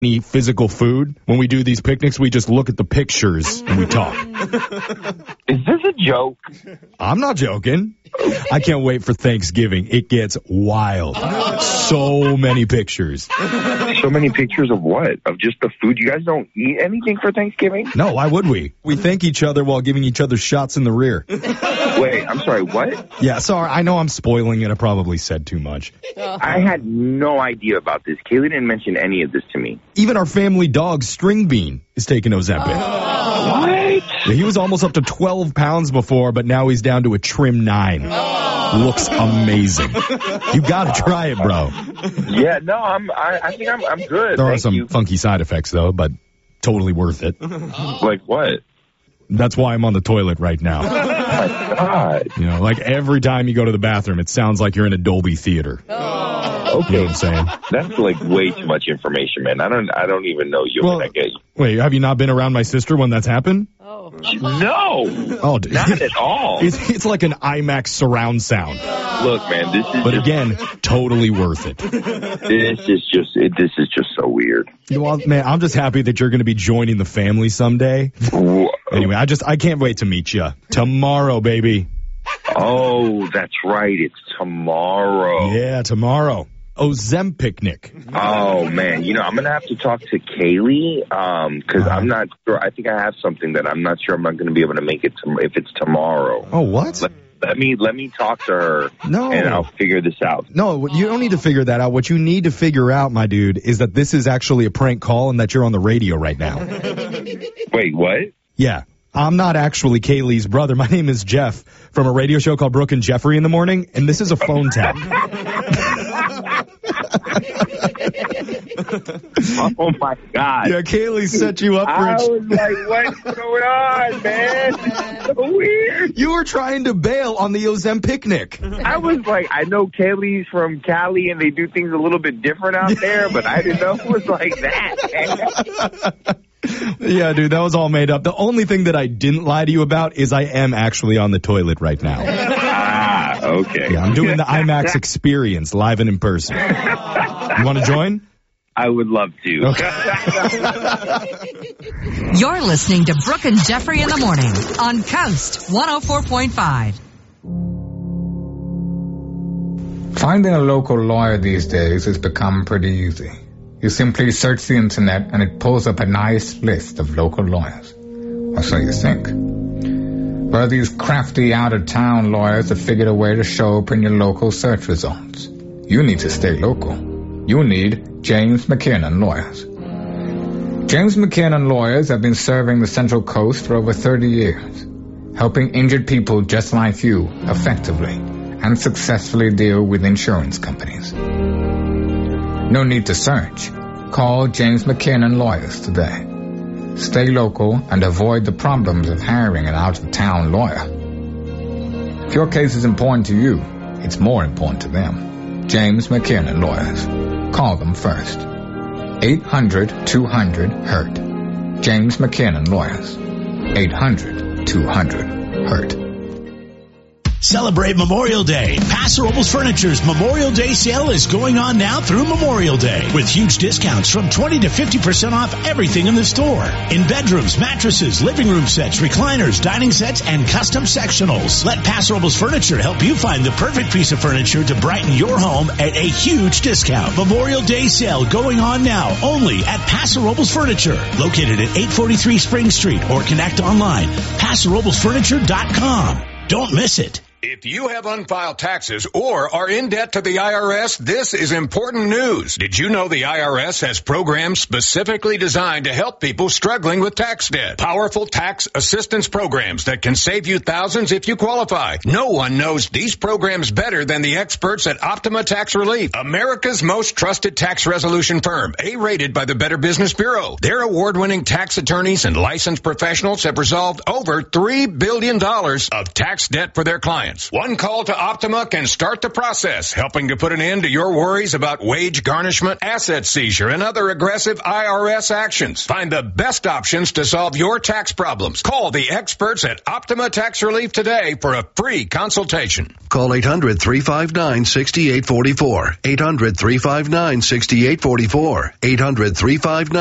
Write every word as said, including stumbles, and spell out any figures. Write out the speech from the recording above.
eat physical food. When we do these picnics, we just look at the pictures and we talk. Is this a joke? I'm not joking. I can't wait for Thanksgiving. It gets wild. So many pictures. So many pictures of what? Of just the food? You guys don't eat anything for Thanksgiving? No, why would we? We thank each other while giving each other shots in the rear. Wait, I'm sorry, what? Yeah, sorry. I know I'm spoiling it. I probably said too much. I had no idea about this. Kaylee didn't mention any of this to me. Even our family dog, String Bean, is taking Ozempic. What? Yeah, he was almost up to twelve pounds before, but now he's down to a trim nine. Looks amazing. You gotta try it, bro. Yeah, no, I'm. I, I think I'm. I'm good. There Thank are some you. funky side effects though, but totally worth it. Like what? That's why I'm on the toilet right now. Oh my God. You know, like every time you go to the bathroom, it sounds like you're in a Dolby theater. Okay, You know what I'm saying? that's like way too much information, man. I don't. I don't even know you. Well, When I get you. Wait, have you not been around my sister when that's happened? No, Oh, dude. not at all. It's, it's like an IMAX surround sound. Look, man, this is. But just, again, totally worth it. this is just. It, this is just so weird. Well, man, I'm just happy that you're going to be joining the family someday. Whoa. Anyway, I just I can't wait to meet you tomorrow, baby. Oh, that's right. It's tomorrow. Yeah, tomorrow. Ozempicnic. Oh man, you know I'm gonna have to talk to Kaylee um because I'm not sure. I think I have something that I'm not sure I'm not gonna be able to make it to, if it's tomorrow. Oh, what? Let, let me let me talk to her. No. and I'll figure this out. No, you don't need to figure that out. What you need to figure out, my dude, is that this is actually a prank call and that you're on the radio right now. Wait, what? Yeah. I'm not actually Kaylee's brother. My name is Jeff from a radio show called Brooke and Jeffrey in the Morning, and this is a phone tap. Oh my God. Yeah, Kaylee set you up for I it. was like, what's going on, man? This is so weird. You were trying to bail on the Ozempicnic. I was like, I know Kaylee's from Cali and they do things a little bit different out there, but I didn't know it was like that, man. Yeah, dude, that was all made up. The only thing that I didn't lie to you about is I am actually on the toilet right now. Ah, okay. Yeah, I'm doing the IMAX experience live and in person. You want to join? I would love to. Okay. You're listening to Brooke and Jeffrey in the Morning on Coast one oh four point five. Finding a local lawyer these days has become pretty easy. You simply search the internet and it pulls up a nice list of local lawyers. Or so you think. But these crafty out-of-town lawyers have figured a way to show up in your local search results. You need to stay local. You need James McKiernan Lawyers. James McKiernan Lawyers have been serving the Central Coast for over thirty years, helping injured people just like you effectively and successfully deal with insurance companies. No need to search. Call James McKiernan Lawyers today. Stay local and avoid the problems of hiring an out-of-town lawyer. If your case is important to you, it's more important to them. James McKiernan Lawyers. Call them first. eight hundred two hundred hurt. James McKiernan Lawyers. eight hundred two hundred hurt. Celebrate Memorial Day. Paso Robles Furniture's Memorial Day sale is going on now through Memorial Day with huge discounts from twenty to fifty percent off everything in the store. In bedrooms, mattresses, living room sets, recliners, dining sets, and custom sectionals. Let Paso Robles Furniture help you find the perfect piece of furniture to brighten your home at a huge discount. Memorial Day sale going on now only at Paso Robles Furniture, located at eight forty-three Spring Street, or connect online, paso robles furniture dot com. Don't miss it. If you have unfiled taxes or are in debt to the I R S, this is important news. Did you know the I R S has programs specifically designed to help people struggling with tax debt? Powerful tax assistance programs that can save you thousands if you qualify. No one knows these programs better than the experts at Optima Tax Relief, America's most trusted tax resolution firm, A-rated by the Better Business Bureau. Their award-winning tax attorneys and licensed professionals have resolved over three billion dollars of tax debt for their clients. clients. One call to Optima can start the process, helping to put an end to your worries about wage garnishment, asset seizure, and other aggressive I R S actions. Find the best options to solve your tax problems. Call the experts at Optima Tax Relief today for a free consultation. Call eight hundred, three five nine, six eight four four. eight hundred, three five nine, six eight four four. eight hundred, three five nine